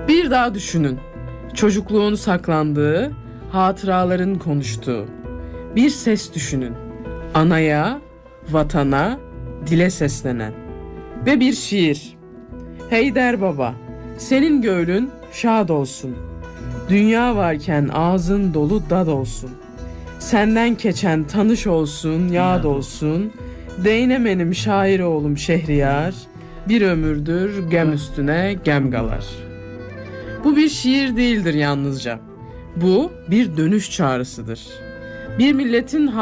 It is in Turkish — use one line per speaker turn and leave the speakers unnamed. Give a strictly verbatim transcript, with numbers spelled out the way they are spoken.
Bir daha düşünün. Çocukluğun saklandığı, hatıraların konuştuğu. Bir ses düşünün. Anaya, vatana, dile seslenen. Ve bir şiir. Hey baba, senin göğlün şad olsun. Dünya varken ağzın dolu dad olsun. Senden keçen tanış olsun, yad olsun. Değnemenim şair oğlum Şehriyar. Bir ömürdür gem üstüne gem galar. Bu bir şiir değildir yalnızca. Bu bir dönüş çağrısıdır. Bir milletin